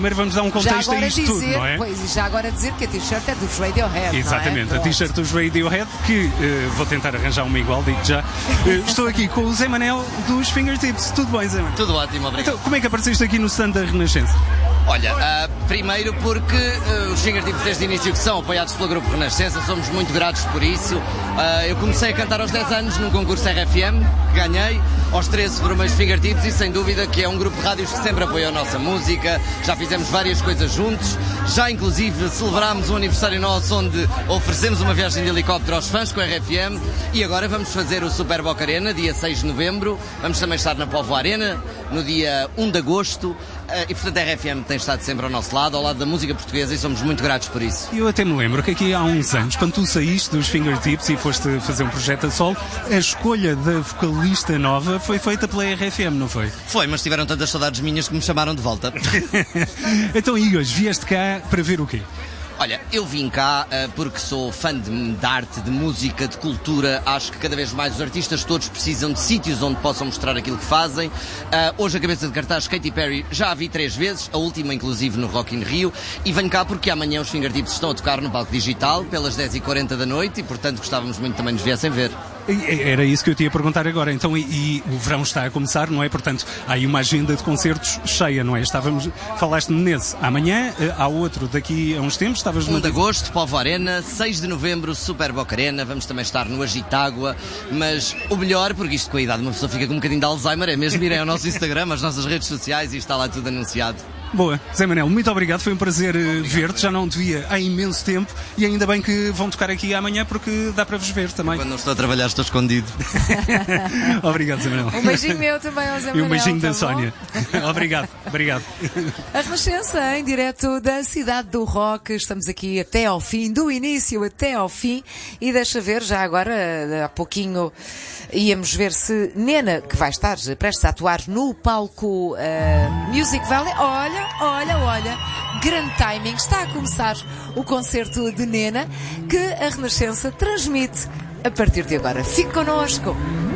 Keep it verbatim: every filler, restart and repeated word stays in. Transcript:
Primeiro vamos dar um contexto a isto dizer, tudo, não é? Pois, e já agora dizer que a t-shirt é dos Radiohead. Exatamente, não é? a t-shirt dos Radiohead, que uh, vou tentar arranjar uma igual, digo já. Uh, estou aqui com o Zé Manel dos Fingertips. Tudo bem, Zé Manel? Tudo ótimo, obrigado. Então, como é que apareceste aqui no stand da Renascença? Olha, uh, primeiro porque uh, os Fingertips desde o início que são apoiados pelo Grupo Renascença, somos muito gratos por isso. Uh, eu comecei a cantar aos dez anos num concurso R F M, que ganhei. Aos treze formei os Fingertips e sem dúvida que é um grupo de rádios que sempre apoia a nossa música. Já fizemos várias coisas juntos. Já inclusive celebrámos um aniversário nosso onde oferecemos uma viagem de helicóptero aos fãs com a R F M. E agora vamos fazer o Super Boca Arena, dia seis de novembro. Vamos também estar na Póvoa Arena, no dia um de agosto. Uh, e portanto a R F M tem estado sempre ao nosso lado, ao lado da música portuguesa, e somos muito gratos por isso. Eu até me lembro que aqui há uns anos, quando tu saíste dos Fingertips e foste fazer um projeto a solo, a escolha da vocalista nova foi feita pela R F M, não foi? Foi, mas tiveram tantas saudades minhas que me chamaram de volta. Então, e hoje, vieste cá para ver o quê? Olha, eu vim cá uh, porque sou fã de, de arte, de música, de cultura. Acho que cada vez mais os artistas todos precisam de sítios onde possam mostrar aquilo que fazem. Uh, hoje a cabeça de cartaz Katy Perry já a vi três vezes, a última inclusive no Rock in Rio. E venho cá porque amanhã os Fingertips estão a tocar no palco digital pelas dez e quarenta da noite e portanto gostávamos muito também de nos viessem ver. Era isso que eu te ia perguntar agora. Então, e, e o verão está a começar, não é? Portanto, há aí uma agenda de concertos cheia, não é? Estávamos, falaste-me nesse. Amanhã, há outro daqui a uns tempos. Estavas um de agosto, Póvoa Arena. seis de novembro, Super Boca Arena. Vamos também estar no Agitágua. Mas o melhor, porque isto com a idade uma pessoa fica com um bocadinho de Alzheimer, é mesmo irem ao nosso Instagram, às nossas redes sociais, e está lá tudo anunciado. Boa. Zé Manel, muito obrigado, foi um prazer uh, ver-te, já não te via há imenso tempo e ainda bem que vão tocar aqui amanhã porque dá para vos ver também. Quando não estou a trabalhar estou escondido. Obrigado, Zé Manel. Um beijinho meu também ao Zé Manel. E um beijinho tá da Sónia. Obrigado, obrigado. A Renascença, em direto da cidade do rock, estamos aqui até ao fim, do início até ao fim, e deixa ver, já agora, há pouquinho, íamos ver se Nena, que vai estar prestes a atuar no palco uh, Music Valley, olha, olha, olha, grande timing, está a começar o concerto de Nena, que a Renascença transmite a partir de agora. Fique connosco!